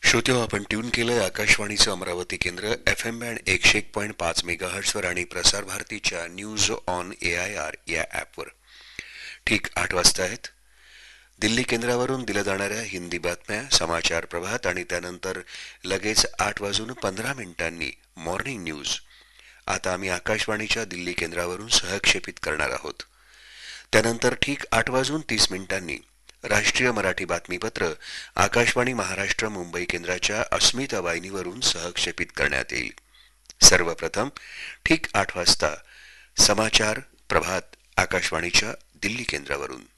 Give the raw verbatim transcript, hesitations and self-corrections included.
श्रोत्यो, आपण ट्यून केलंय आकाशवाणीचं अमरावती केंद्र एफ एम बँड एकशे एक पॉईंट पाच मेगा हर्ट्सवर आणि प्रसार भारतीच्या news on A I R या ॲपवर. ठीक आठ वाजता आहेत. दिल्ली केंद्रावरून दिल्या जाणाऱ्या हिंदी बातम्या, समाचार प्रभात आणि त्यानंतर लगेच आठ वाजून पंधरा मिनिटांनी मॉर्निंग न्यूज. आता आम्ही आकाशवाणीच्या दिल्ली केंद्रावरून सहक्षेपित करणार आहोत. त्यानंतर ठीक आठ वाजून तीस मिनिटांनी राष्ट्रीय मराठी बातमीपत्र आकाशवाणी महाराष्ट्र मुंबई केंद्राच्या अस्मिता वाहिनीवरून सहक्षेपित करण्यात येईल. सर्वप्रथम ठीक आठ वाजता समाचार प्रभात आकाशवाणीच्या दिल्ली केंद्रावरून.